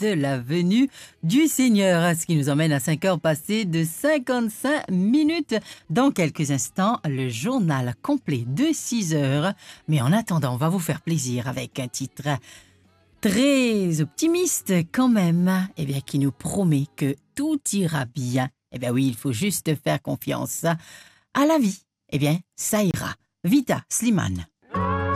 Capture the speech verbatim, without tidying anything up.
de la venue du Seigneur, ce qui nous emmène à cinq heures passées de cinquante-cinq minutes. Dans quelques instants, le journal complet de six heures. Mais en attendant, on va vous faire plaisir avec un titre très optimiste quand même, eh bien, qui nous promet que tout ira bien. Eh bien oui, il faut juste faire confiance à la vie. Eh bien, ça ira. Vita Slimane.